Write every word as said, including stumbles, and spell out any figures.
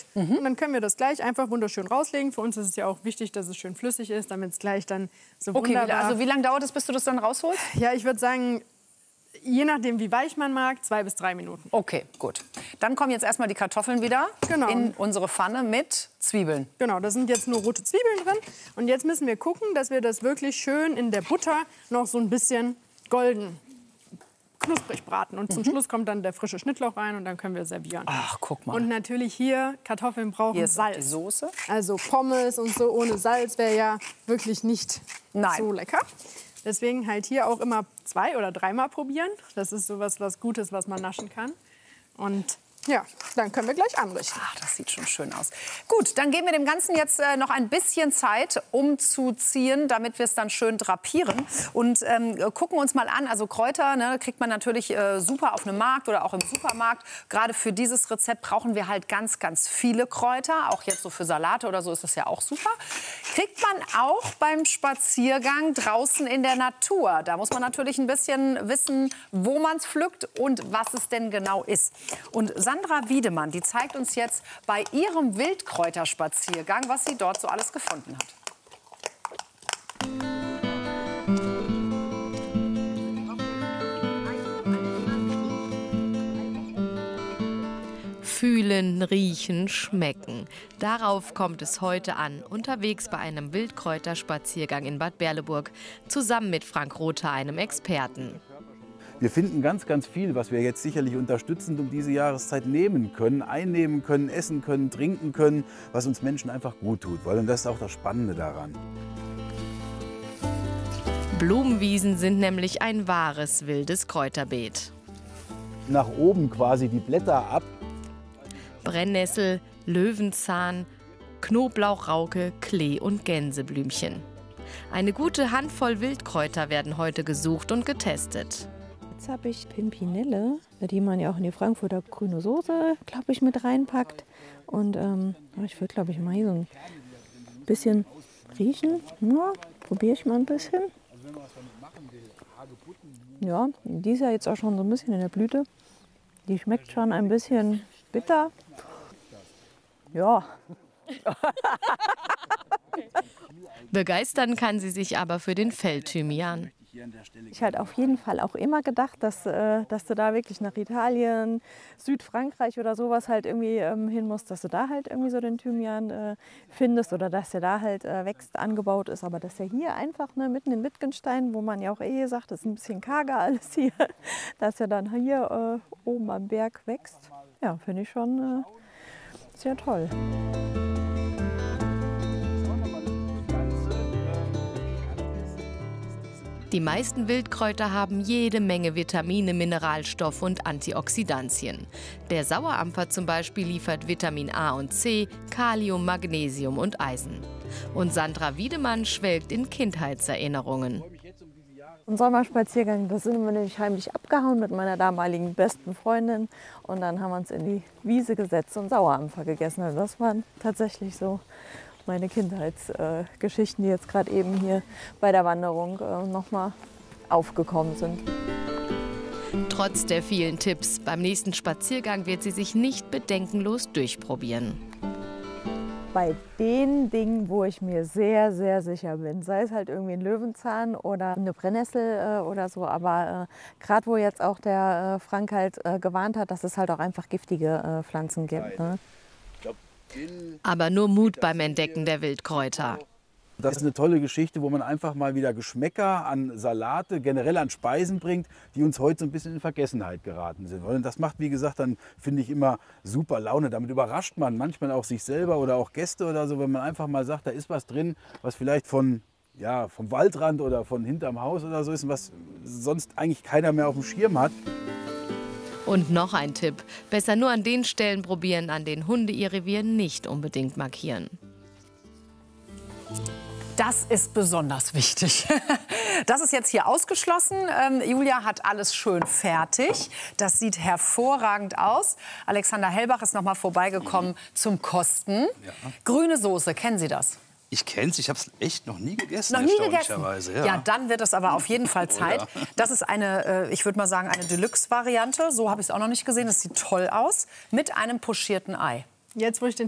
Mhm. Und dann können wir das gleich einfach wunderschön rauslegen. Für uns ist es ja auch wichtig, dass es schön flüssig ist, damit es gleich dann so okay, wunderbar... Also wie lange dauert es, bis du das dann rausholst? Ja, ich würde sagen, je nachdem, wie weich man mag, zwei bis drei Minuten. Okay, gut. Dann kommen jetzt erstmal die Kartoffeln wieder genau. in unsere Pfanne mit Zwiebeln. Genau, da sind jetzt nur rote Zwiebeln drin. Und jetzt müssen wir gucken, dass wir das wirklich schön in der Butter noch so ein bisschen golden knusprig braten. Und zum mhm. Schluss kommt dann der frische Schnittlauch rein und dann können wir servieren. Ach, guck mal. Und natürlich hier, Kartoffeln brauchen hier ist Salz. Die Soße. Also Pommes und so ohne Salz wäre ja wirklich nicht Nein. so lecker. Deswegen halt hier auch immer zwei- oder dreimal probieren. Das ist sowas was Gutes, was man naschen kann. Und ja, dann können wir gleich anrichten. Ach, das sieht schon schön aus. Gut, dann geben wir dem Ganzen jetzt äh, noch ein bisschen Zeit, umzuziehen, damit wir es dann schön drapieren. Und ähm, gucken uns mal an, also Kräuter, ne, kriegt man natürlich äh, super auf einem Markt oder auch im Supermarkt. Gerade für dieses Rezept brauchen wir halt ganz, ganz viele Kräuter. Auch jetzt so für Salate oder so ist das ja auch super. Kriegt man auch beim Spaziergang draußen in der Natur. Da muss man natürlich ein bisschen wissen, wo man es pflückt und was es denn genau ist. Und Sandra Wiedemann, die zeigt uns jetzt bei ihrem Wildkräuterspaziergang, was sie dort so alles gefunden hat. Fühlen, riechen, schmecken. Darauf kommt es heute an, unterwegs bei einem Wildkräuterspaziergang in Bad Berleburg, zusammen mit Frank Rother, einem Experten. Wir finden ganz, ganz viel, was wir jetzt sicherlich unterstützend um diese Jahreszeit nehmen können, einnehmen können, essen können, trinken können, was uns Menschen einfach gut tut. Und das ist auch das Spannende daran. Blumenwiesen sind nämlich ein wahres wildes Kräuterbeet. Nach oben quasi die Blätter ab. Brennnessel, Löwenzahn, Knoblauchrauke, Klee und Gänseblümchen. Eine gute Handvoll Wildkräuter werden heute gesucht und getestet. Jetzt habe ich Pimpinelle, die man ja auch in die Frankfurter grüne Soße, glaube ich, mit reinpackt. Und ähm, ich würde, glaube ich, mal hier so ein bisschen riechen. Ja, probiere ich mal ein bisschen. Ja, die ist ja jetzt auch schon so ein bisschen in der Blüte. Die schmeckt schon ein bisschen bitter. Ja. Begeistern kann sie sich aber für den Feldthymian. Ich hatte auf jeden Fall auch immer gedacht, dass, äh, dass du da wirklich nach Italien, Südfrankreich oder sowas halt irgendwie ähm, hin musst, dass du da halt irgendwie so den Thymian äh, findest oder dass der da halt äh, wächst, angebaut ist. Aber dass der hier einfach ne, mitten in Wittgenstein, wo man ja auch eh sagt, das ist ein bisschen karger alles hier, dass er dann hier äh, oben am Berg wächst, ja, finde ich schon äh, sehr toll. Die meisten Wildkräuter haben jede Menge Vitamine, Mineralstoffe und Antioxidantien. Der Sauerampfer zum Beispiel liefert Vitamin A und C, Kalium, Magnesium und Eisen. Und Sandra Wiedemann schwelgt in Kindheitserinnerungen. Ein Sommerspaziergang, da sind wir nämlich heimlich abgehauen mit meiner damaligen besten Freundin. Und dann haben wir uns in die Wiese gesetzt und Sauerampfer gegessen. Also das waren tatsächlich so meine Kindheitsgeschichten, äh, die jetzt gerade eben hier bei der Wanderung äh, noch mal aufgekommen sind. Trotz der vielen Tipps, beim nächsten Spaziergang wird sie sich nicht bedenkenlos durchprobieren. Bei den Dingen, wo ich mir sehr, sehr sicher bin, sei es halt irgendwie ein Löwenzahn oder eine Brennnessel äh, oder so, aber äh, gerade wo jetzt auch der äh, Frank halt äh, gewarnt hat, dass es halt auch einfach giftige äh, Pflanzen gibt. Ne? Aber nur Mut beim Entdecken der Wildkräuter. Das ist eine tolle Geschichte, wo man einfach mal wieder Geschmäcker an Salate, generell an Speisen bringt, die uns heute so ein bisschen in Vergessenheit geraten sind. Und das macht, wie gesagt, dann finde ich immer super Laune. Damit überrascht man manchmal auch sich selber oder auch Gäste oder so, wenn man einfach mal sagt, da ist was drin, was vielleicht von, ja, vom Waldrand oder von hinterm Haus oder so ist, was sonst eigentlich keiner mehr auf dem Schirm hat. Und noch ein Tipp, besser nur an den Stellen probieren, an denen Hunde ihr Revier nicht unbedingt markieren. Das ist besonders wichtig. Das ist jetzt hier ausgeschlossen. Ähm, Julia hat alles schön fertig. Das sieht hervorragend aus. Alexander Hellbach ist noch mal vorbeigekommen zum Kosten. Ja. Grüne Soße, kennen Sie das? Ich kenne es, ich habe es echt noch nie gegessen. Noch nie gegessen? Ja. Ja, dann wird es aber auf jeden Fall Zeit. Oh ja. Das ist eine, äh, ich würde mal sagen, eine Deluxe-Variante. So habe ich es auch noch nicht gesehen. Das sieht toll aus. Mit einem pochierten Ei. Jetzt, wo ich den